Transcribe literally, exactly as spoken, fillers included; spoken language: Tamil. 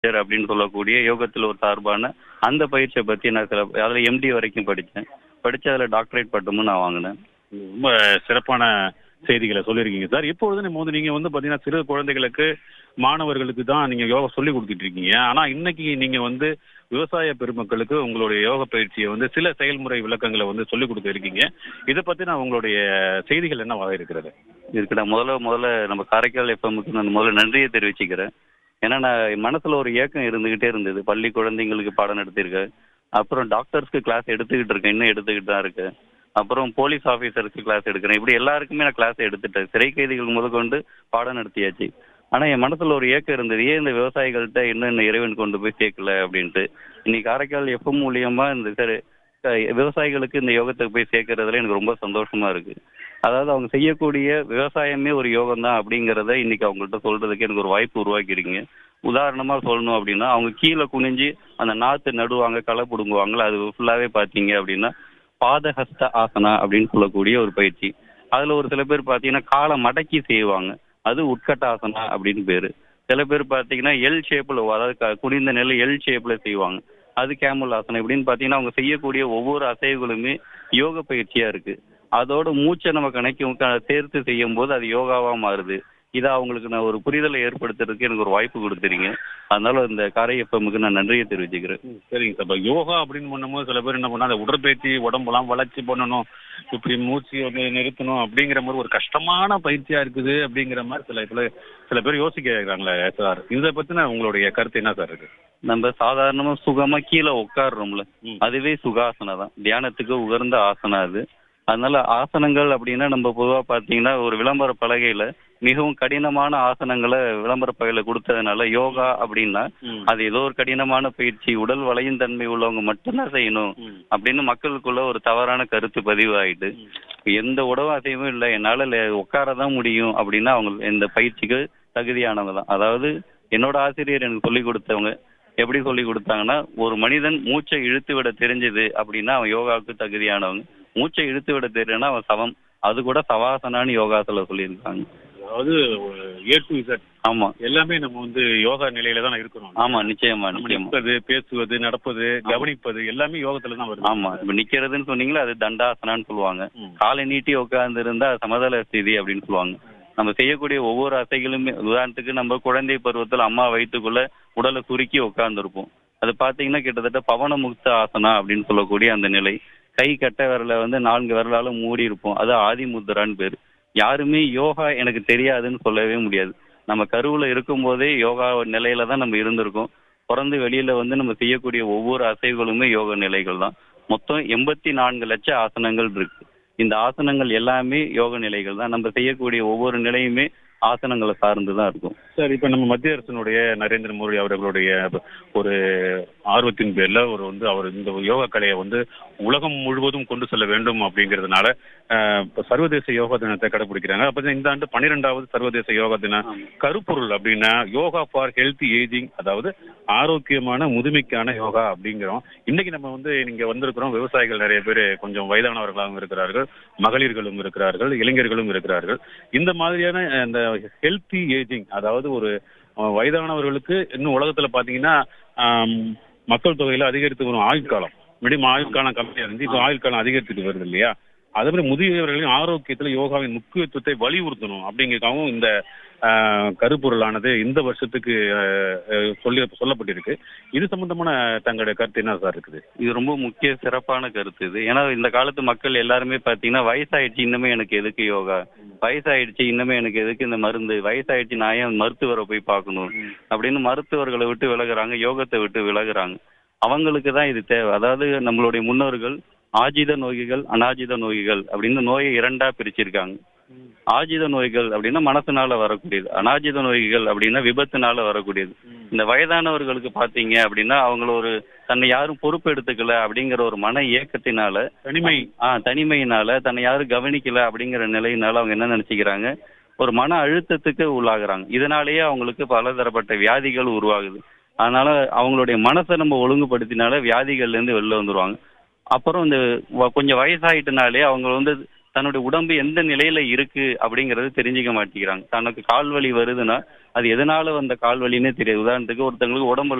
அப்படின்னு சொல்லக்கூடிய யோகத்தில் ஒரு சார்பான அந்த பயிற்சியை பற்றி நான் சில அதில் எம்டி வரைக்கும் படித்தேன். படித்து அதில் டாக்டரேட் பட்டமும் நான் வாங்கினேன். ரொம்ப சிறப்பான செய்திகளை சொல்லியிருக்கீங்க சார். இப்பொழுது நம்ம வந்து நீங்கள் வந்து பார்த்தீங்கன்னா சிறு குழந்தைகளுக்கு மாணவர்களுக்கு தான் நீங்கள் யோகா சொல்லி கொடுத்துட்டு இருக்கீங்க. ஆனால் இன்னைக்கு நீங்கள் வந்து விவசாய பெருமக்களுக்கு உங்களுடைய யோக பயிற்சியை வந்து சில செயல்முறை விளக்கங்களை வந்து சொல்லிக் கொடுத்து இருக்கீங்க. இதை பற்றி நான் உங்களுடைய செய்திகள் என்னவாக இருக்கிறது? இதுக்கு நான் முதல்ல முதல்ல நம்ம காரைக்கால் எஃப்எம்முக்கு நான் முதல்ல நன்றியை தெரிவிச்சுக்கிறேன். ஏன்னா நான் மனசில் ஒரு ஏக்கம் இருந்துக்கிட்டே இருந்தது. பள்ளி குழந்தைங்களுக்கு பாடம் நடத்தியிருக்கேன். அப்புறம் டாக்டர்ஸ்க்கு கிளாஸ் எடுத்துக்கிட்டு இருக்கேன், இன்னும் எடுத்துக்கிட்டு தான் இருக்கேன். அப்புறம் போலீஸ் ஆஃபீஸருக்கு கிளாஸ் எடுக்கிறேன். இப்படி எல்லாருக்குமே நான் கிளாஸ் எடுத்துட்டேன். சிறை கைதிகள் முதற்கொண்டு பாடம் நடத்தியாச்சு. ஆனால் என் மனசில் ஒரு ஏக்கம் இருந்தது, ஏன் இந்த விவசாயிகள்கிட்ட இன்னும் இந்த இறைவன் கொண்டு போய் சேர்க்கல அப்படின்ட்டு. இன்னைக்கு காரைக்கால் எஃப்எம் மூலியமா இந்த சரி விவசாயிகளுக்கு இந்த யோகத்தை போய் சேர்க்கறதுல எனக்கு ரொம்ப சந்தோஷமா இருக்கு. அதாவது அவங்க செய்யக்கூடிய விவசாயமே ஒரு யோகம் தான் அப்படிங்கிறத இன்னைக்கு அவங்கள்ட்ட சொல்றதுக்கு எனக்கு ஒரு வாய்ப்பு உருவாக்கிருக்கீங்க. உதாரணமா சொல்லணும் அப்படின்னா, அவங்க கீழே குனிஞ்சு அந்த நாற்று நடுவாங்க, களை பிடுங்குவாங்களா, அது ஃபுல்லாவே பார்த்தீங்க அப்படின்னா பாதஹஸ்த ஆசனா அப்படின்னு சொல்லக்கூடிய ஒரு பயிற்சி. அதுல ஒரு சில பேர் பார்த்தீங்கன்னா காலை மடக்கி செய்வாங்க, அது உட்கட்ட ஆசனா அப்படின்னு பேரு. சில பேர் பார்த்தீங்கன்னா எல் ஷேப்ல, அதாவது குனிந்த நிலை எல் ஷேப்ல செய்வாங்க, அது கேமல் ஆசனம். இப்படின்னு பார்த்தீங்கன்னா அவங்க செய்யக்கூடிய ஒவ்வொரு அசைவுகளுமே யோக பயிற்சியா இருக்கு. அதோட மூச்சை நம்ம கணக்கு சேர்த்து செய்யும் போது அது யோகாவா மாறுது. இதை அவங்களுக்கு நான் ஒரு புரிதலை ஏற்படுத்துறதுக்கு எனக்கு ஒரு வாய்ப்பு கொடுத்துறீங்க. அதனால இந்த காரை எஃப்எம்முக்கு நான் நன்றியை தெரிவிச்சுக்கிறேன். சரிங்க சார். இப்போ யோகா அப்படின்னு பண்ணும்போது சில பேர் என்ன பண்ணா, அந்த உடற்பயிற்சி உடம்பெல்லாம் வளர்ச்சி பண்ணணும், இப்படி மூச்சு வந்து நிறுத்தணும் அப்படிங்கிற மாதிரி ஒரு கஷ்டமான பயிற்சியா இருக்குது அப்படிங்கிற மாதிரி சில சில சில பேர் யோசிக்கிறாங்களே சார். இதை பத்தின உங்களுடைய கருத்து என்ன சார் இருக்கு? நம்ம சாதாரணமா சுகமா கீழே உட்காடுறோம்ல, அதுவே சுகாசனா தான். தியானத்துக்கு உகர்ந்த ஆசனா அது. அதனால ஆசனங்கள் அப்படின்னா நம்ம பொதுவாக பார்த்தீங்கன்னா ஒரு விளம்பர பலகையில மிகவும் கடினமான ஆசனங்களை விளம்பர பலகையில கொடுத்ததுனால யோகா அப்படின்னா அது ஏதோ ஒரு கடினமான பயிற்சி, உடல் வளையும் தன்மை உள்ளவங்க மட்டும்தான் செய்யணும் அப்படின்னு மக்களுக்குள்ள ஒரு தவறான கருத்து பதிவாயிட்டு எந்த உடவு அசைவும் இல்லை, என்னால் உட்காரதான் முடியும் அப்படின்னா அவங்க இந்த பயிற்சிக்கு தகுதியானவங்க தான். அதாவது என்னோட ஆசிரியர் எனக்கு சொல்லி கொடுத்தவங்க எப்படி சொல்லி கொடுத்தாங்கன்னா, ஒரு மனிதன் மூச்சை இழுத்து விட தெரிஞ்சது அப்படின்னா அவன் யோகாவுக்கு தகுதியானவங்க. மூச்சை இழுத்து விட தெரியலன்னா அவன் சவம். அது கூட சவாசனான்னு யோகாத்துல சொல்லியிருக்காங்க. அதாவது ஏ டு இசட் ஆமா, எல்லாமே நம்ம வந்து யோகா நிலையில தான் இருக்கிறோம். ஆமா, நிச்சயமா நிச்சயமா. நிற்பது, பேசுவது, நடப்பது, கவனிப்பது எல்லாமே யோகத்துல தான் வருது. ஆமா, இப்ப நிக்கிறதுன்னு சொன்னீங்களா, அது தண்டாசனான்னு சொல்லுவாங்க. காலை நீட்டி உட்கார்ந்து இருந்தா சமதள ஸ்திதி அப்படின்னு சொல்லுவாங்க. நம்ம செய்யக்கூடிய ஒவ்வொரு அசைகளுமே, உதாரணத்துக்கு நம்ம குழந்தை பருவத்தில் அம்மா வயிற்றுக்குள்ள உடலை சுருக்கி உட்கார்ந்துருப்போம். அது பார்த்தீங்கன்னா கிட்டத்தட்ட பவன முக்த ஆசனா அப்படின்னு சொல்லக்கூடிய அந்த நிலை. கை கட்டை விரலை வந்து நான்கு விரலாலும் மூடி இருப்போம், அது ஆதி முத்ரான்னு பேர். யாருமே யோகா எனக்கு தெரியாதுன்னு சொல்லவே முடியாது. நம்ம கருவுல இருக்கும் போதே யோகா நிலையில தான் நம்ம இருந்திருக்கோம். பிறந்து வெளியில வந்து நம்ம செய்யக்கூடிய ஒவ்வொரு அசைவுகளுமே யோக நிலைகள் தான். மொத்தம் எண்பத்தி நான்கு லட்சம் ஆசனங்கள் இருக்கு. இந்த ஆசனங்கள் எல்லாமே யோக நிலைகள் தான். நம்ம செய்யக்கூடிய ஒவ்வொரு நிலையுமே ஆசனங்களை சார்ந்து தான் இருக்கும். சார், இப்போ நம்ம மத்திய அரசினுடைய நரேந்திர மோடி அவர்களுடைய ஒரு ஆர்வத்தின் பேர்ல ஒரு வந்து அவர் இந்த யோகா கலையை வந்து உலகம் முழுவதும் கொண்டு செல்ல வேண்டும் அப்படிங்கிறதுனால இப்போ சர்வதேச யோகா தினத்தை கடைபிடிக்கிறாங்க. அப்போ இந்த ஆண்டு பன்னிரெண்டாவது சர்வதேச யோகா தினம் கருப்பொருள் அப்படின்னா யோகா ஃபார் ஹெல்த்தி ஏஜிங், அதாவது ஆரோக்கியமான முதுமைக்கான யோகா அப்படிங்கிறோம். இன்னைக்கு நம்ம வந்து இங்க வந்திருக்கிறோம், விவசாயிகள் நிறைய பேர் கொஞ்சம் வயதானவர்களாகவும் இருக்கிறார்கள், மகளிர்களும் இருக்கிறார்கள், இளைஞர்களும் இருக்கிறார்கள். இந்த மாதிரியான இந்த ஹெல்த்தி ஏஜிங், அதாவது ஒரு வயதானவர்களுக்கு இன்னும் உலகத்துல பாத்தீங்கன்னா மக்கள் தொகையில அதிகரித்து வரும் ஆயுட்காலம், மீடியம் ஆயுட்காலம் கம்மியா இருந்து இப்போ ஆயுட்காலம் அதிகரித்துட்டு வருது இல்லையா? அதே மாதிரி முதியவர்களின் ஆரோக்கியத்துல யோகாவின் முக்கியத்துவத்தை வலியுறுத்தணும் அப்படிங்கிறதுக்காகவும் இந்த கருப்பொருளானது இந்த வருஷத்துக்கு சொல்லி சொல்லப்பட்டிருக்கு. இது சம்பந்தமான தங்களுடைய கருத்து என்ன சார் இருக்குது? இது ரொம்ப முக்கிய சிறப்பான கருத்து இது. ஏன்னா இந்த காலத்து மக்கள் எல்லாருமே பார்த்தீங்கன்னா வயசாயிடுச்சு, இன்னுமே எனக்கு எதுக்கு யோகா, வயசாயிடுச்சு இன்னுமே எனக்கு எதுக்கு இந்த மருந்து, வயசாயிடுச்சு நான் ஏன் மருத்துவரை போய் பார்க்கணும் அப்படின்னு மருத்துவர்களை விட்டு விலகுறாங்க, யோகத்தை விட்டு விலகுறாங்க. அவங்களுக்கு தான் இது தேவை. அதாவது நம்மளுடைய முன்னோர்கள் ஆஜித நோய்கள், அனாஜித நோய்கள் அப்படின்னு நோயை இரண்டா பிரிச்சிருக்காங்க. ஆஜித நோய்கள் அப்படின்னா மனசுனால வரக்கூடியது, அனாஜித நோய்கள் அப்படின்னா விபத்துனால வரக்கூடியது. இந்த வயதானவர்களுக்கு பாத்தீங்க அப்படின்னா அவங்கள ஒரு தன்னை யாரும் பொறுப்பு எடுத்துக்கல அப்படிங்கிற ஒரு மன இயக்கத்தினால, தனிமை ஆஹ் தனிமையினால, தன்னை யாரும் கவனிக்கல அப்படிங்கிற நிலையினால அவங்க என்ன நினைச்சுக்கிறாங்க, ஒரு மன அழுத்தத்துக்கு உள்ளாகுறாங்க. இதனாலேயே அவங்களுக்கு பலதரப்பட்ட வியாதிகள் உருவாகுது. அதனால அவங்களுடைய மனசை நம்ம ஒழுங்குபடுத்தினால வியாதிகள்ல இருந்து வெளில வந்துருவாங்க. அப்புறம் இந்த கொஞ்சம் வயசாயிட்டனாலே அவங்க வந்து தன்னுடைய உடம்பு எந்த நிலையில இருக்கு அப்படிங்கறது தெரிஞ்சுக்க மாட்டேங்கிறாங்க. தனக்கு கால் வலி வருதுன்னா அது எதனால வந்த கால் வலின்னே தெரியாது. உதாரணத்துக்கு ஒருத்தவங்களுக்கு உடம்பு